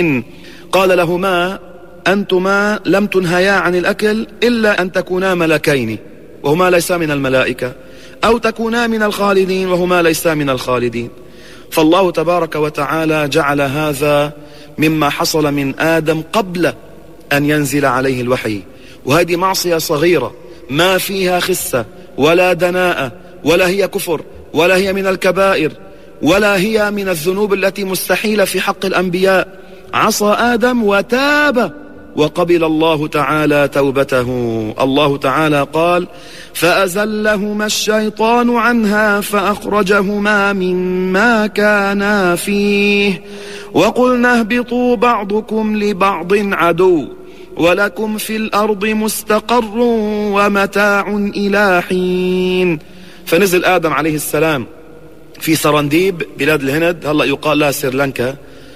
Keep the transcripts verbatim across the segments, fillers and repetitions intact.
قال لهما أنتما لم تنهيا عن الأكل إلا أن تكونا ملكين وهما ليسا من الملائكة، أو تكونا من الخالدين وهما ليسا من الخالدين. فالله تبارك وتعالى جعل هذا مما حصل من آدم قبل أن ينزل عليه الوحي، وهذه معصية صغيرة ما فيها خسة ولا دناءة ولا هي كفر ولا هي من الكبائر ولا هي من الذنوب التي مستحيلة في حق الأنبياء. عصى آدم وتاب وقبل الله تعالى توبته. الله تعالى قال: فأزلهما الشيطان عنها فأخرجهما مما كانا فيه وقلنا اهبطوا بعضكم لبعض عدو ولكم في الأرض مستقر ومتاع إلى حين. فنزل آدم عليه السلام في سرنديب بلاد الهند، هلأ يقال لها سريلانكا،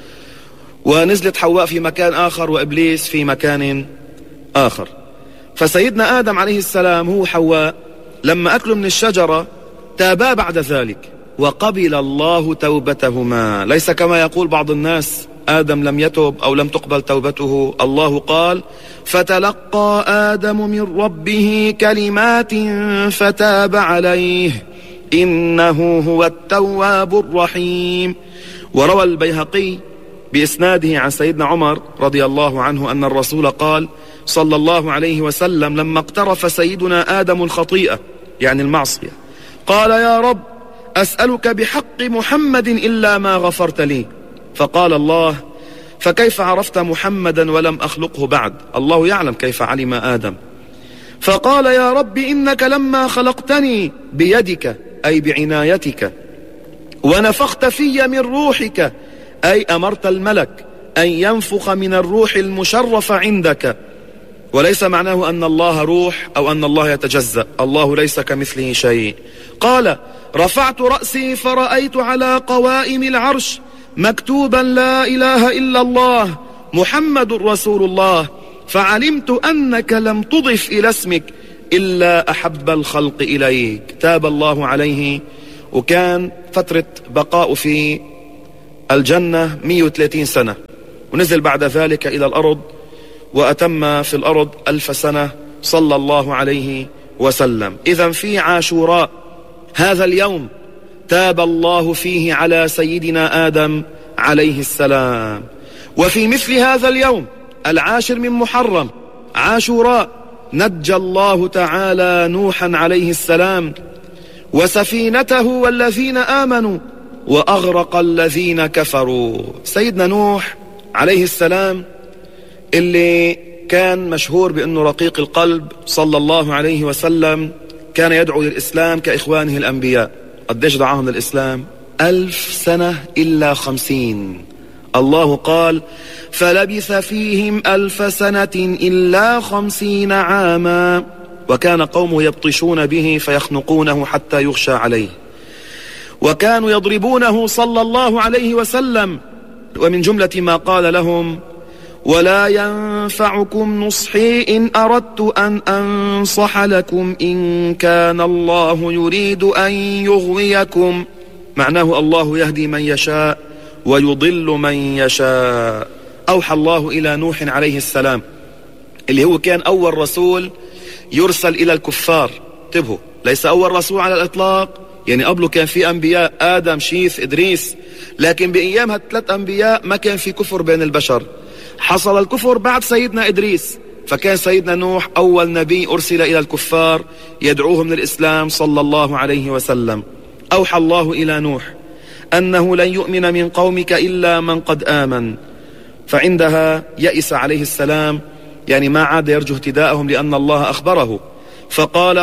ونزلت حواء في مكان آخر وإبليس في مكان آخر. فسيدنا آدم عليه السلام هو حواء لما أكلوا من الشجرة تابا بعد ذلك وقبل الله توبتهما، ليس كما يقول بعض الناس آدم لم يتوب أو لم تقبل توبته. الله قال: فتلقى آدم من ربه كلمات فتاب عليه إنه هو التواب الرحيم. وروى البيهقي بإسناده عن سيدنا عمر رضي الله عنه أن الرسول قال صلى الله عليه وسلم: لما اقترف سيدنا آدم الخطيئة يعني المعصية قال: يا رب أسألك بحق محمد إلا ما غفرت لي. فقال الله: فكيف عرفت محمدا ولم أخلقه بعد؟ الله يعلم كيف علم آدم. فقال: يا رب إنك لما خلقتني بيدك أي بعنايتك ونفخت في من روحك أي أمرت الملك أن ينفخ من الروح المشرف عندك، وليس معناه أن الله روح أو أن الله يتجزأ، الله ليس كمثله شيء. قال: رفعت رأسي فرأيت على قوائم العرش مكتوبا لا إله إلا الله محمد رسول الله، فعلمت أنك لم تضف إلى اسمك إلا أحب الخلق إليك. تاب الله عليه، وكان فترة بقاء في الجنة مئة وثلاثين سنة، ونزل بعد ذلك إلى الأرض وأتم في الأرض ألف سنة صلى الله عليه وسلم. إذن في عاشوراء هذا اليوم تاب الله فيه على سيدنا آدم عليه السلام. وفي مثل هذا اليوم العاشر من محرم عاشوراء نجى الله تعالى نوحا عليه السلام وسفينته والذين آمنوا وأغرق الذين كفروا. سيدنا نوح عليه السلام اللي كان مشهور بأنه رقيق القلب صلى الله عليه وسلم، كان يدعو للإسلام كإخوانه الأنبياء. قديش دعاهم للإسلام؟ ألف سنة إلا خمسين. الله قال: فلبث فيهم ألف سنة إلا خمسين عاما وكان قومه يبطشون به فيخنقونه حتى يغشى عليه، وكانوا يضربونه صلى الله عليه وسلم. ومن جملة ما قال لهم: ولا ينفعكم نصحي إن أردت أن أنصح لكم إن كان الله يريد أن يغويكم. معناه الله يهدي من يشاء ويضل من يشاء. أوحى الله إلى نوح عليه السلام اللي هو كان أول رسول يرسل إلى الكفار. انتبهوا، ليس أول رسول على الإطلاق، يعني قبله كان في أنبياء آدم شيث إدريس، لكن بأيام هالثلاث أنبياء ما كان في كفر بين البشر. حصل الكفر بعد سيدنا إدريس، فكان سيدنا نوح أول نبي أرسل إلى الكفار يدعوهم للإسلام صلى الله عليه وسلم. أوحى الله إلى نوح أنه لن يؤمن من قومك إلا من قد آمن، فعندها يئس عليه السلام، يعني ما عاد يرجو اهتداءهم لأن الله أخبره، فقال: